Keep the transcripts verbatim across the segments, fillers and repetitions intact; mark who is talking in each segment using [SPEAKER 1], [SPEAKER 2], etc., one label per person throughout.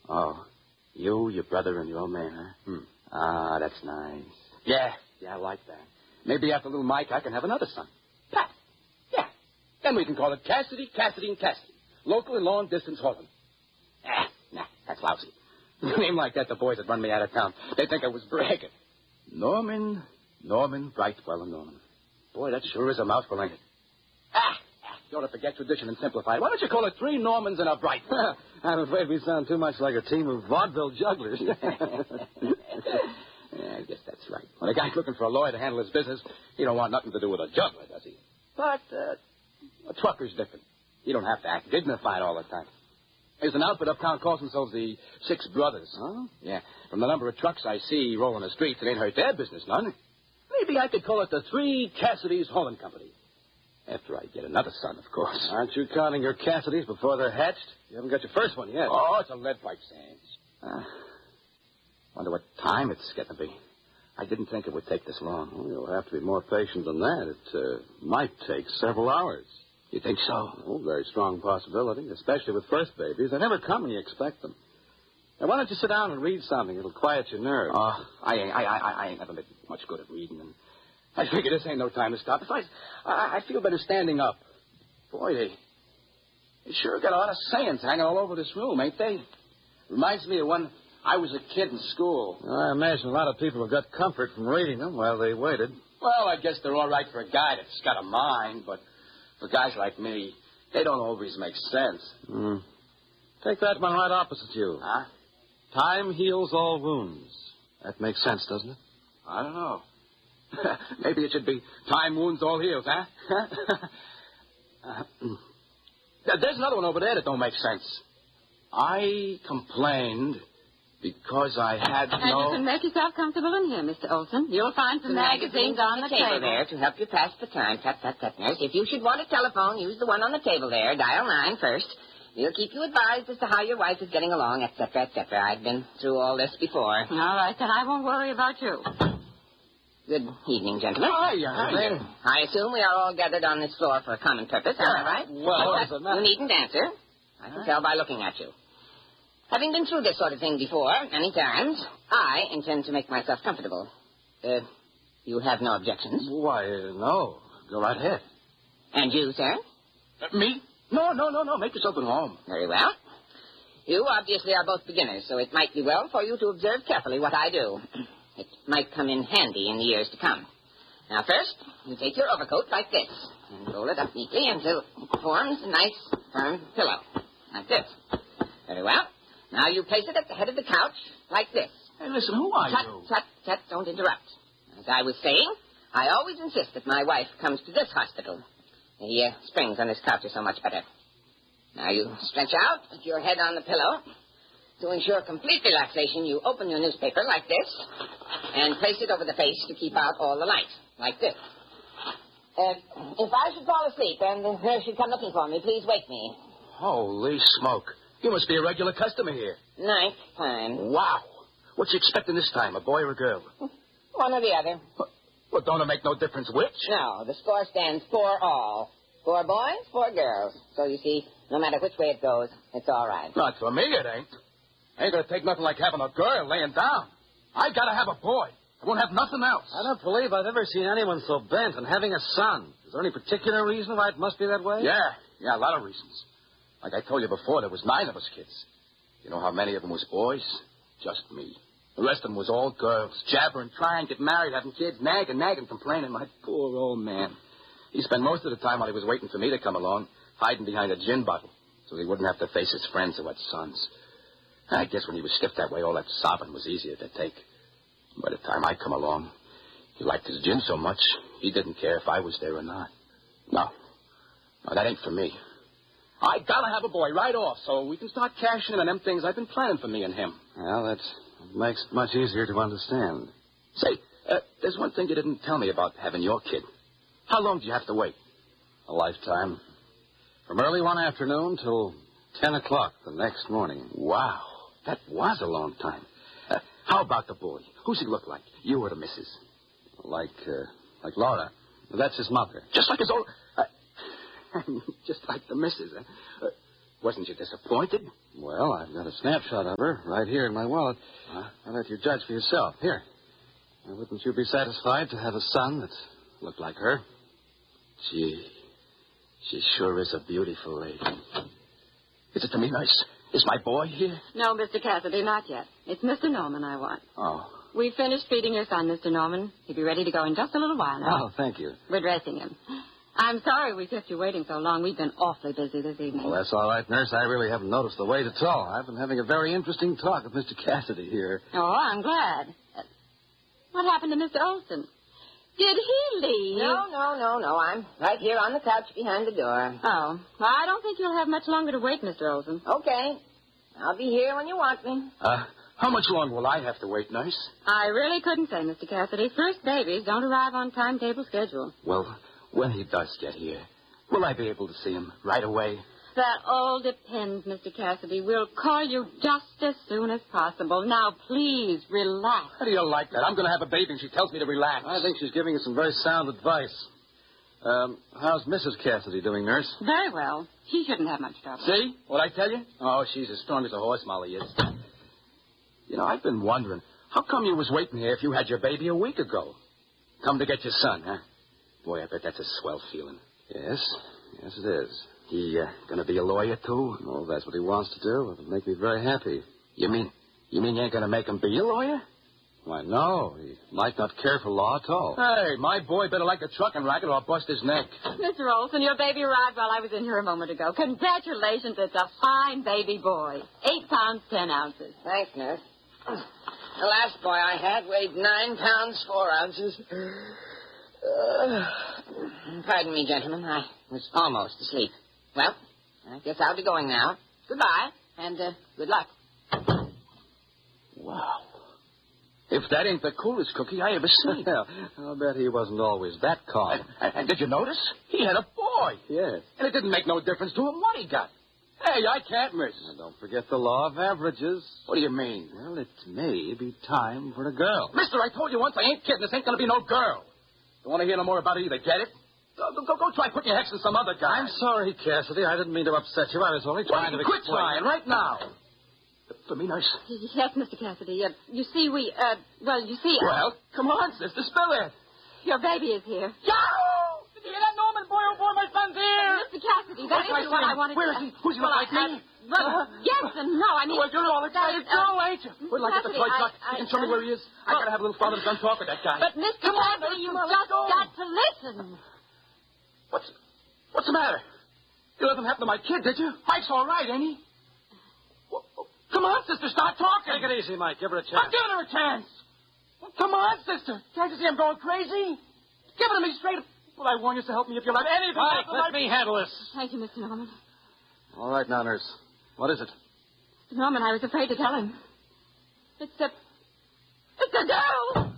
[SPEAKER 1] Oh, you, your brother, and your old man, huh? Hmm. Ah, that's nice. Yeah, yeah, I like that. Maybe after little Mike, I can have another son. Pat. Yeah. Then we can call it Cassidy, Cassidy, and Cassidy. Local and long-distance hauling. Ah, nah, that's lousy. A name like that, the boys that run me out of town, they think I was bragging. Norman, Norman, Brightwell, and Norman. Boy, that sure is a mouthful, ain't it? Ah, you ought to forget tradition and simplify it. Why don't you call it three Normans and a Brightwell?
[SPEAKER 2] I'm afraid we sound too much like a team of vaudeville jugglers.
[SPEAKER 1] Yeah, I guess that's right. When a guy's looking for a lawyer to handle his business, he don't want nothing to do with a juggler, does he? But uh, a trucker's different. You don't have to act dignified all the time. There's an outfit uptown calls themselves the Six Brothers.
[SPEAKER 2] Huh?
[SPEAKER 1] Yeah. From the number of trucks I see rolling the streets, it ain't hurt their business none. Maybe I could call it the Three Cassidys Hauling Company. After I get another son, of course.
[SPEAKER 2] Aren't you counting your Cassidys before they're hatched? You haven't got your first one yet.
[SPEAKER 1] Oh, it's a lead pipe, Sands. Uh, wonder what time it's getting to be. I didn't think it would take this long.
[SPEAKER 2] Well, you'll have to be more patient than that. It uh, might take several hours.
[SPEAKER 1] You think so?
[SPEAKER 2] Oh, very strong possibility, especially with first babies. They never come when you expect them. Now, why don't you sit down and read something? It'll quiet your nerves.
[SPEAKER 1] Oh, I ain't, I, I, I ain't never been much good at reading, and I figure this ain't no time to stop. Besides, I, I feel better standing up. Boy, they, they sure got a lot of sayings hanging all over this room, ain't they? Reminds me of when I was a kid in school.
[SPEAKER 2] I imagine a lot of people have got comfort from reading them while they waited.
[SPEAKER 1] Well, I guess they're all right for a guy that's got a mind, but for guys like me, they don't always make sense.
[SPEAKER 2] Mm. Take that one right opposite you.
[SPEAKER 1] Huh?
[SPEAKER 2] Time heals all wounds. That makes sense, doesn't it?
[SPEAKER 1] I don't know. Maybe it should be time wounds all heals, huh? uh, there's another one over there that don't make sense. I complained because I had
[SPEAKER 3] and
[SPEAKER 1] no...
[SPEAKER 3] you can make yourself comfortable in here, Mister Olson. You'll find some
[SPEAKER 4] the
[SPEAKER 3] magazines on the table.
[SPEAKER 4] there to help you pass the time. Tut, tut, tut, nurse. If you should want a telephone, use the one on the table there. Dial nine first. We'll keep you advised as to how your wife is getting along, et cetera, et cetera. I've been through all this before.
[SPEAKER 3] All right, then I won't worry about you.
[SPEAKER 4] Good evening, gentlemen.
[SPEAKER 1] Oh, hiya, hiya.
[SPEAKER 4] I assume we are all gathered on this floor for a common purpose, am I right?
[SPEAKER 1] Well,
[SPEAKER 4] But
[SPEAKER 1] as a matter-
[SPEAKER 4] you needn't answer. I can tell by looking at you. Having been through this sort of thing before, many times, I intend to make myself comfortable. Uh, you have no objections?
[SPEAKER 2] Why, uh, no. Go right ahead.
[SPEAKER 4] And you, sir?
[SPEAKER 1] Uh, me? No, no, no, no. Make yourself at home.
[SPEAKER 4] Very well. You obviously are both beginners, so it might be well for you to observe carefully what I do. It might come in handy in the years to come. Now, first, you take your overcoat like this and roll it up neatly until it forms a nice, firm pillow, like this. Very well. Now you place it at the head of the couch like this.
[SPEAKER 1] Hey, listen, who are
[SPEAKER 4] Tut,
[SPEAKER 1] you?
[SPEAKER 4] tut, tut, don't interrupt. As I was saying, I always insist that my wife comes to this hospital. The uh, springs on this couch are so much better. Now you stretch out, put your head on the pillow. To ensure complete relaxation, you open your newspaper like this and place it over the face to keep out all the light, like this. Uh, if I should fall asleep and the nurse should come looking for me, please wake me.
[SPEAKER 1] Holy smoke. You must be a regular customer here.
[SPEAKER 4] Ninth time.
[SPEAKER 1] Wow. What you expecting this time, a boy or a girl?
[SPEAKER 4] One or the other.
[SPEAKER 1] Well, don't it make no difference which?
[SPEAKER 4] No, the score stands four all. Four boys, four girls. So you see, no matter which way it goes, it's all right.
[SPEAKER 1] Not for me, it ain't. Ain't gonna take nothing like having a girl laying down. I gotta have a boy. I won't have nothing else.
[SPEAKER 2] I don't believe I've ever seen anyone so bent on having a son. Is there any particular reason why it must be that way?
[SPEAKER 1] Yeah, yeah, a lot of reasons. Like I told you before, there was nine of us kids. You know how many of them was boys? Just me. The rest of them was all girls, jabbering, trying, get married, having kids, nagging, nagging, complaining. My poor old man. He spent most of the time while he was waiting for me to come along, hiding behind a gin bottle, so he wouldn't have to face his friends who had sons. I guess when he was stiff that way, all that sobbing was easier to take. By the time I come along, he liked his gin so much, he didn't care if I was there or not. No. No, that ain't for me. I gotta have a boy right off so we can start cashing in on them things I've been planning for me and him.
[SPEAKER 2] Well, that makes it much easier to understand.
[SPEAKER 1] Say, uh, there's one thing you didn't tell me about having your kid. How long do you have to wait?
[SPEAKER 2] A lifetime. From early one afternoon till ten o'clock the next morning.
[SPEAKER 1] Wow, that was a long time. Uh, how about the boy? Who's he look like? You or the missus?
[SPEAKER 2] Like, uh, like Laura. That's his mother.
[SPEAKER 1] Just like his old... Uh, just like the missus. Uh, Wasn't you disappointed?
[SPEAKER 2] Well, I've got a snapshot of her right here in my wallet. Huh? I'll let you judge for yourself. Here. Now, wouldn't you be satisfied to have a son that looked like her?
[SPEAKER 1] Gee, she sure is a beautiful lady. Is it to me nice? Is my boy here?
[SPEAKER 3] No, Mister Cassidy, not yet. It's Mister Norman I want.
[SPEAKER 1] Oh.
[SPEAKER 3] We finished feeding your son, Mister Norman. He'll be ready to go in just a little while now.
[SPEAKER 2] Oh, thank you.
[SPEAKER 3] We're dressing him. I'm sorry we kept you waiting so long. We've been awfully busy this evening.
[SPEAKER 2] Well, that's all right, Nurse. I really haven't noticed the wait at all. I've been having a very interesting talk with Mister Cassidy here.
[SPEAKER 3] Oh, I'm glad. Uh, what happened to Mister Olson? Did he leave?
[SPEAKER 4] No, no, no, no. I'm right here on the couch behind the door.
[SPEAKER 3] Oh. Well, I don't think you'll have much longer to wait, Mister Olson.
[SPEAKER 4] Okay. I'll be here when you want me.
[SPEAKER 1] Uh, how much longer will I have to wait, Nurse?
[SPEAKER 3] I really couldn't say, Mister Cassidy. First babies don't arrive on timetable schedule.
[SPEAKER 1] Well, when he does get here, will I be able to see him right away?
[SPEAKER 3] That all depends, Mister Cassidy. We'll call you just as soon as possible. Now, please, relax.
[SPEAKER 1] How do you like that? I'm going to have a baby and she tells me to relax.
[SPEAKER 2] I think she's giving you some very sound advice. Um, how's Missus Cassidy doing, Nurse?
[SPEAKER 3] Very well. She shouldn't have much trouble.
[SPEAKER 1] See what I tell you? Oh, she's as strong as a horse, Molly is. You know, I've been wondering, how come you was waiting here if you had your baby a week ago? Come to get your son, huh? Boy, I bet that's a swell feeling.
[SPEAKER 2] Yes. Yes, it is.
[SPEAKER 1] He uh, going to be a lawyer, too?
[SPEAKER 2] Oh, that's what he wants to do. It'll make me very happy.
[SPEAKER 1] You mean, you mean you ain't going to make him be a lawyer?
[SPEAKER 2] Why, no. He might not care for law at all.
[SPEAKER 1] Hey, my boy better like a trucking racket or I'll bust his neck.
[SPEAKER 3] Mister Olson, your baby arrived while I was in here a moment ago. Congratulations. It's a fine baby boy. Eight pounds, ten ounces.
[SPEAKER 4] Thanks, nurse. The last boy I had weighed nine pounds, four ounces. Uh, pardon me, gentlemen. I was almost asleep. Well, I guess I'll be going now. Goodbye, and uh, good luck.
[SPEAKER 1] Wow. If that ain't the coolest cookie I ever seen.
[SPEAKER 2] Well, I'll bet he wasn't always that calm.
[SPEAKER 1] And, and, and did you notice? He had a boy.
[SPEAKER 2] Yes.
[SPEAKER 1] And it didn't make no difference to him what he got. Hey, I can't miss.
[SPEAKER 2] Now, don't forget the law of averages.
[SPEAKER 1] What do you mean?
[SPEAKER 2] Well, it may be time for a girl.
[SPEAKER 1] Mister, I told you once I ain't kidding. This ain't going to be no girl. Don't want to hear no more about it either. Get it? Go, go, go try putting your hex in some other guy.
[SPEAKER 2] I'm sorry, Cassidy. I didn't mean to upset you. I was only trying
[SPEAKER 1] well,
[SPEAKER 2] to
[SPEAKER 1] quit
[SPEAKER 2] explain.
[SPEAKER 1] trying right now. For me, Nurse.
[SPEAKER 3] Yes, Mister Cassidy. Uh, you see, we, uh, well, you see... Uh,
[SPEAKER 1] well, come on, sister, spill it.
[SPEAKER 3] Your baby is here.
[SPEAKER 1] Yahoo! Did you hear that, Norman? Boy, oh, boy, my son's here.
[SPEAKER 3] Mister Cassidy, that
[SPEAKER 1] Where's my
[SPEAKER 3] isn't what
[SPEAKER 1] son?
[SPEAKER 3] I wanted
[SPEAKER 1] Where
[SPEAKER 3] to...
[SPEAKER 1] is he? Who's he look
[SPEAKER 3] well,
[SPEAKER 1] like
[SPEAKER 3] I,
[SPEAKER 1] me?
[SPEAKER 3] Uh, well,
[SPEAKER 1] Uh,
[SPEAKER 3] yes and no. I mean...
[SPEAKER 1] Well, you're all excited,
[SPEAKER 3] that, uh,
[SPEAKER 1] too, ain't you? Wait till I get the
[SPEAKER 3] Cassidy,
[SPEAKER 1] toy truck.
[SPEAKER 3] I-
[SPEAKER 1] You can
[SPEAKER 3] I-
[SPEAKER 1] show me where he is. I
[SPEAKER 3] well-
[SPEAKER 1] gotta have a little father-son talk with that guy.
[SPEAKER 3] But, Mister
[SPEAKER 1] Come on,
[SPEAKER 3] Cassidy,
[SPEAKER 1] Nurse,
[SPEAKER 3] you
[SPEAKER 1] come on, let's
[SPEAKER 3] just
[SPEAKER 1] go.
[SPEAKER 3] got to listen.
[SPEAKER 1] What's, what's the matter? You let them happen to my kid, did you? Mike's all right, ain't he? Well, come on, sister, start talking.
[SPEAKER 2] Take it easy, Mike. Give her a chance.
[SPEAKER 1] I'm giving her a chance. Well, come on, sister. Can't you see I'm going crazy? Give it to me straight. Well, I warn you to help me if you'll have anything.
[SPEAKER 2] Mike,
[SPEAKER 1] happen
[SPEAKER 2] let
[SPEAKER 1] like...
[SPEAKER 2] me handle this.
[SPEAKER 3] Thank you, Mister Norman.
[SPEAKER 2] All right now, Nurse. What is it?
[SPEAKER 3] Mister Norman, I was afraid to tell him. It's a... It's a girl!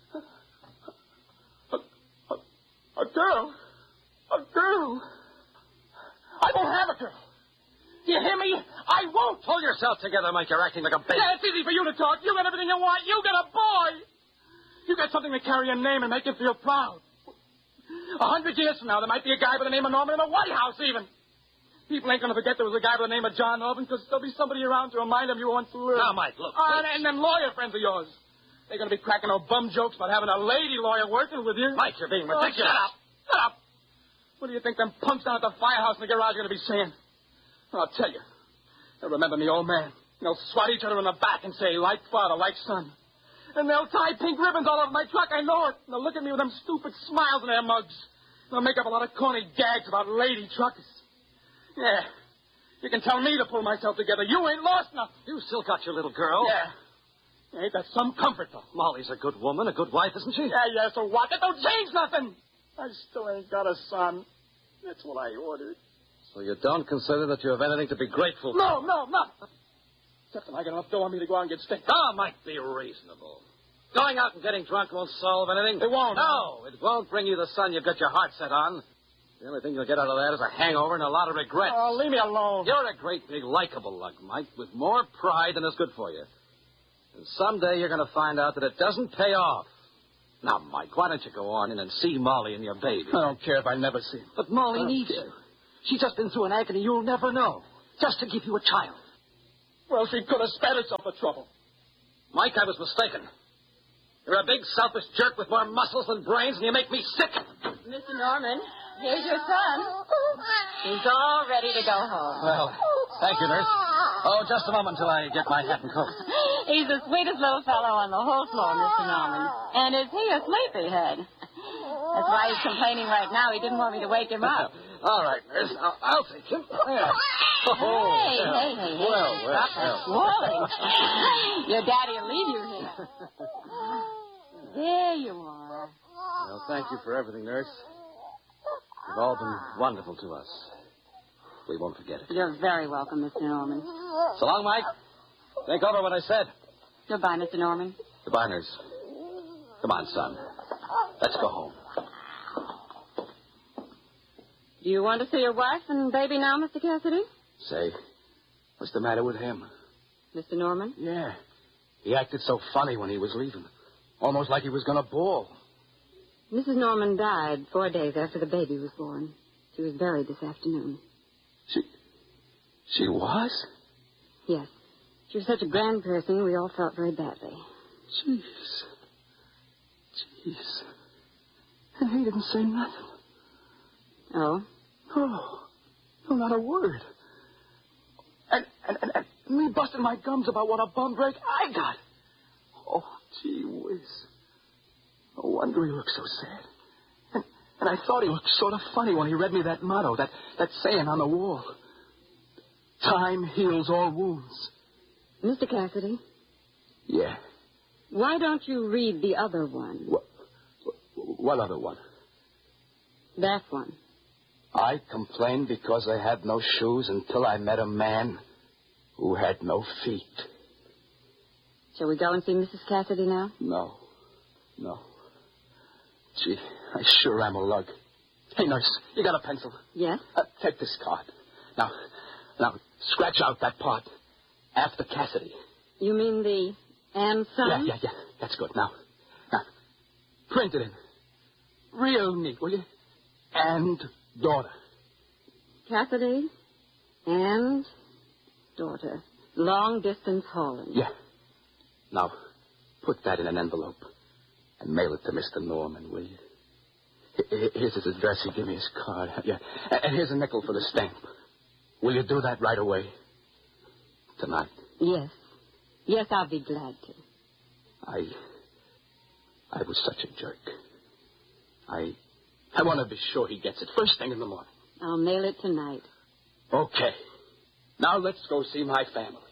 [SPEAKER 1] A, a, a girl? A girl? I won't have a girl. Do you hear me? I won't.
[SPEAKER 2] Pull yourself together, Mike. You're acting like a baby.
[SPEAKER 1] Yeah, it's easy for you to talk. You got everything you want. You got a boy. You got something to carry a name and make you feel proud. A hundred years from now, there might be a guy by the name of Norman in the White House, even. People ain't going to forget there was a guy by the name of John Norman because there'll be somebody around to remind them you once lived.
[SPEAKER 2] Now, Mike, look.
[SPEAKER 1] Uh, and, and then lawyer friends of yours. They're going to be cracking old bum jokes about having a lady lawyer working with you.
[SPEAKER 2] Mike, you're being
[SPEAKER 1] Oh,
[SPEAKER 2] ridiculous.
[SPEAKER 1] shut up. Shut up. What do you think them punks down at the firehouse in the garage are going to be saying? I'll tell you. They'll remember me, old man. They'll swat each other in the back and say, like father, like son. And they'll tie pink ribbons all over my truck, I know it. And they'll look at me with them stupid smiles in their mugs. They'll make up a lot of corny gags about lady truckers. Yeah. You can tell me to pull myself together. You ain't lost nothing.
[SPEAKER 2] You still got your little girl.
[SPEAKER 1] Yeah. Ain't that some comfort, though?
[SPEAKER 2] Molly's a good woman, a good wife, isn't she?
[SPEAKER 1] Yeah, yeah, so what? That don't change nothing. I still ain't got a son. That's what I ordered.
[SPEAKER 2] So you don't consider that you have anything to be grateful for?
[SPEAKER 1] No, no, no. Except that I got enough dough on me to go out and get steak.
[SPEAKER 2] Oh, Mike, be reasonable. Going out and getting drunk won't solve anything.
[SPEAKER 1] It won't.
[SPEAKER 2] No, it won't bring you the son you've got your heart set on. The only thing you'll get out of that is a hangover and a lot of regret.
[SPEAKER 1] Oh, leave me alone.
[SPEAKER 2] You're a great big likable lug, Mike, with more pride than is good for you. And someday you're going to find out that it doesn't pay off. Now, Mike, why don't you go on in and see Molly and your baby?
[SPEAKER 1] I don't care if I never see him.
[SPEAKER 2] But Molly
[SPEAKER 1] Oh,
[SPEAKER 2] needs
[SPEAKER 1] dear.
[SPEAKER 2] you. She's just been through an agony you'll never know. just to give you a child.
[SPEAKER 1] Well, she could have spared herself the trouble.
[SPEAKER 2] Mike, I was mistaken. You're a big, selfish jerk with more muscles than brains, and you make me sick.
[SPEAKER 3] Mister Norman, here's your son. He's all ready to go home.
[SPEAKER 2] Well, thank you, nurse. Oh, just a moment till I get my hat and coat.
[SPEAKER 3] He's the sweetest little fellow on the whole floor, Mister Norman. And is he a sleepyhead? That's why he's complaining right now. He didn't want me to wake him up.
[SPEAKER 2] All right, nurse. I'll, I'll take him. Yeah. Oh,
[SPEAKER 3] hey,
[SPEAKER 2] well.
[SPEAKER 3] hey, hey, hey.
[SPEAKER 2] Well, well,
[SPEAKER 3] Stop that
[SPEAKER 2] well.
[SPEAKER 3] swelling. Your daddy will leave you here. There you are.
[SPEAKER 2] Well, thank you for everything, nurse. You've all been wonderful to us. We won't forget it.
[SPEAKER 3] You're very welcome, Mister Norman.
[SPEAKER 2] So long, Mike. Think over what I said.
[SPEAKER 3] Goodbye, Mister Norman.
[SPEAKER 2] Goodbye, nurse. Come on, son. Let's go home.
[SPEAKER 3] Do you want to see your wife and baby now, Mister Cassidy?
[SPEAKER 1] Say, what's the matter with him?
[SPEAKER 3] Mister Norman?
[SPEAKER 1] Yeah. He acted so funny when he was leaving. Almost like he was going to bawl.
[SPEAKER 3] Missus Norman died four days after the baby was born. She was buried this afternoon.
[SPEAKER 1] She... She was?
[SPEAKER 3] Yes. She was such a grand person, we all felt very badly.
[SPEAKER 1] Jeez. Jeez. And he didn't say nothing.
[SPEAKER 3] Oh?
[SPEAKER 1] Oh. No, not a word. And, and, and, and me busting my gums about what a bum break I got. Oh, gee whiz. No wonder he looked so sad. And, and I thought he looked sort of funny when he read me that motto, that, that saying on the wall. Time heals all wounds.
[SPEAKER 3] Mister Cassidy?
[SPEAKER 1] Yeah.
[SPEAKER 3] Why don't you read the other one?
[SPEAKER 1] What, what other one?
[SPEAKER 3] That one.
[SPEAKER 1] I complained because I had no shoes until I met a man who had no feet.
[SPEAKER 3] Shall we go and see Missus Cassidy now?
[SPEAKER 1] No. No. Gee, I sure am a lug. Hey, nurse, you got a pencil?
[SPEAKER 3] Yes.
[SPEAKER 1] Uh, take this card. Now, now, scratch out that part. After Cassidy.
[SPEAKER 3] You mean the and son?
[SPEAKER 1] Yeah, yeah, yeah. That's good. Now, now, print it in. Real neat, will you? And daughter.
[SPEAKER 3] Cassidy and daughter. Long distance hauling.
[SPEAKER 1] Yeah. Now, put that in an envelope and mail it to Mister Norman, will you? H- Here's his address. He gave me his card. Yeah. And here's a nickel for the stamp. Will you do that right away? Tonight.
[SPEAKER 3] Yes. Yes, I'll be glad to.
[SPEAKER 1] I... I was such a jerk. I... I want to be sure he gets it first thing in the morning.
[SPEAKER 3] I'll mail it tonight.
[SPEAKER 1] Okay. Now let's go see my family.